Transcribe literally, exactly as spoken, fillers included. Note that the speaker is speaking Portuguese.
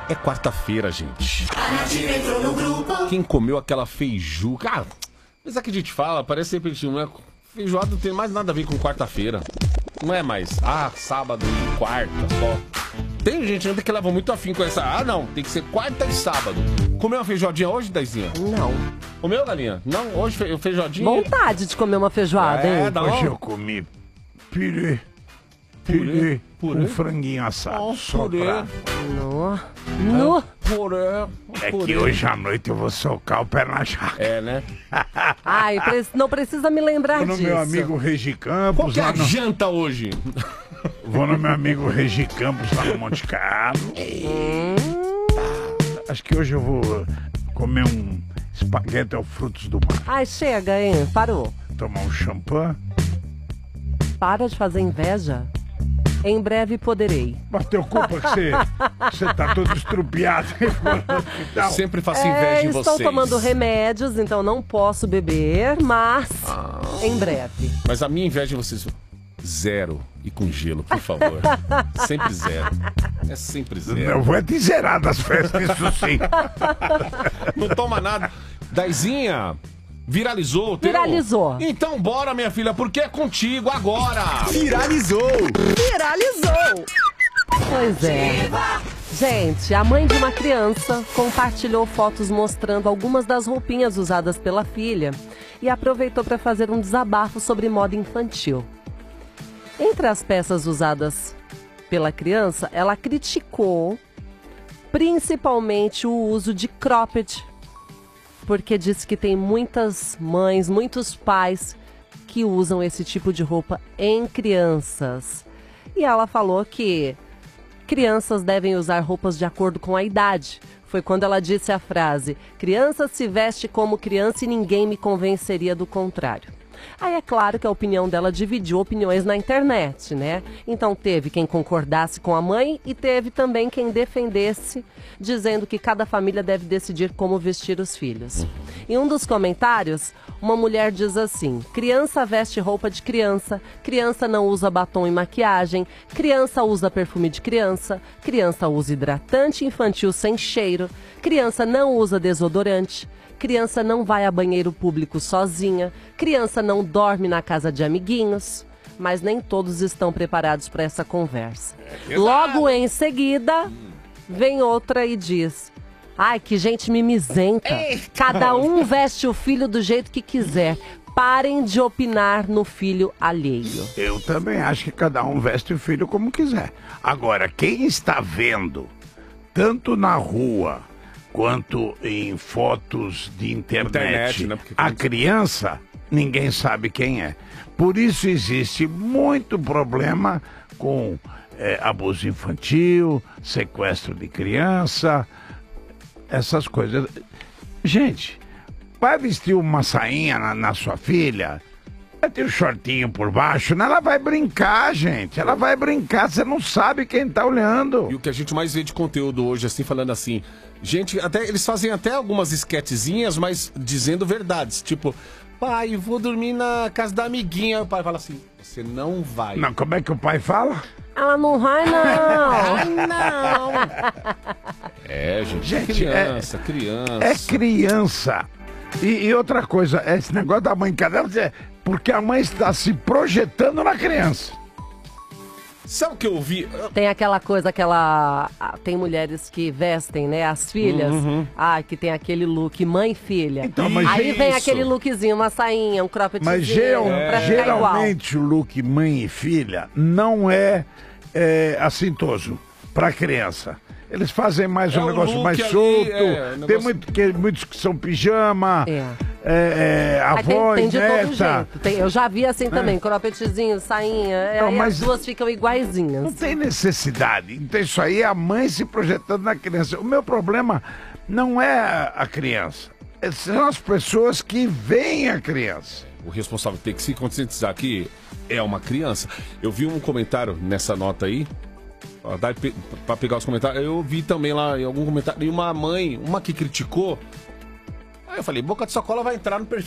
É quarta-feira, gente. Quem comeu aquela feijuca? Ah, mas é que a gente fala, parece repetido, não é? Feijoada não tem mais nada a ver com quarta-feira. Não é mais, ah, sábado e quarta só. Tem gente ainda que leva muito afim com essa. Ah, não, tem que ser quarta e sábado. Comeu uma feijoadinha hoje, Daizinha? Não. Comeu, galinha? Não, hoje fe feijoadinha? Vontade de comer uma feijoada, é, hein? Dá Hoje um... eu comi pirê. Pirê, Purê? com franguinho assado. Oh, só purê. pra... No. No. Purê. É Purê. que hoje à noite eu vou socar o pé na jaca. É, né? Ai, pre- não precisa me lembrar Vou no disso. meu amigo Regi Qual Campos, que é lá a no... janta hoje? Vou no meu amigo Regi Campos, lá no Monte Carlo. Acho que hoje eu vou comer um espaguete ao frutos do mar. Ai, chega, hein? Parou. Tomar um champanhe. Para de fazer inveja. Em breve poderei. Mas teu culpa que você, você tá todo estrupiado. Eu sempre faço É, inveja em estou vocês. tomando remédios, então não posso beber, mas em breve. Mas a minha inveja em vocês... Zero. E com gelo, por favor. Sempre zero. É sempre zero. Eu vou te zerar das festas, isso sim. Não toma nada. Daizinha, viralizou o teu? Viralizou. Então bora, minha filha, porque é contigo agora. Viralizou! Viralizou! Pois é. Gente, a mãe de uma criança compartilhou fotos mostrando algumas das roupinhas usadas pela filha e aproveitou para fazer um desabafo sobre moda infantil. Entre as peças usadas pela criança, ela criticou principalmente o uso de cropped, porque disse que tem muitas mães, muitos pais que usam esse tipo de roupa em crianças. E ela falou que crianças devem usar roupas de acordo com a idade. Foi quando ela disse a frase: criança se veste como criança e ninguém me convenceria do contrário. Aí é claro que a opinião dela dividiu opiniões na internet, né? Então teve quem concordasse com a mãe e teve também quem defendesse, dizendo que cada família deve decidir como vestir os filhos. Em um dos comentários, uma mulher diz assim: criança veste roupa de criança, criança não usa batom e maquiagem, criança usa perfume de criança, criança usa hidratante infantil sem cheiro, criança não usa desodorante, criança não vai a banheiro público sozinha, criança não dorme na casa de amiguinhos, mas nem todos estão preparados para essa conversa. Logo em seguida, vem outra e diz: ai, que gente mimizenta, cada um veste o filho do jeito que quiser, parem de opinar no filho alheio. Eu também acho que cada um veste o filho como quiser. Agora, quem está vendo, tanto na rua quanto em fotos de internet, Internet, né? Porque- a criança, ninguém sabe quem é. Por isso existe muito problema com é, abuso infantil, sequestro de criança, essas coisas. Gente, vai vestir uma sainha na, na sua filha, vai ter um shortinho por baixo, né? Ela vai brincar, gente. Ela vai brincar, você não sabe quem tá olhando. E o que a gente mais vê de conteúdo hoje, assim, falando assim... Gente, até, eles fazem até algumas esquetezinhas, mas dizendo verdades. Tipo, pai, vou dormir na casa da amiguinha. Aí o pai fala assim, você não vai. Não, como é que o pai fala? Ela não vai, não. Ai, não. É, gente, Gente, criança, criança. É criança. E, e outra coisa, esse negócio da mãe cadela, é porque a mãe está se projetando na criança. Sabe o que eu ouvi? Tem aquela coisa, aquela... ah, tem mulheres que vestem, né, as filhas. Ah, que tem aquele look mãe e filha. Então, mas Aí vem isso. aquele lookzinho, uma sainha, um croppedzinho, Mas geral- pra ficar igual. geralmente o look mãe e filha não é, é assintoso para criança. Eles fazem mais É um o negócio look mais ali, solto. é, Tem negócio- muito, que, muitos que são pijama, É. é, é, Aí tem, avós, tem de todo neta. jeito. Tem- eu já vi assim também, croppedzinho, sainha. Não, aí mas- as duas ficam iguaizinhas. Não tem necessidade. Então isso aí é a mãe se projetando na criança. O meu problema não é a criança. São as pessoas que veem a criança. O responsável tem que se conscientizar que é uma criança. Eu vi um comentário nessa nota aí, ó, dá pe- pra pegar os comentários. Eu vi também lá em algum comentário, e uma mãe, uma que criticou. Aí eu falei, boca de sacola vai entrar no perfil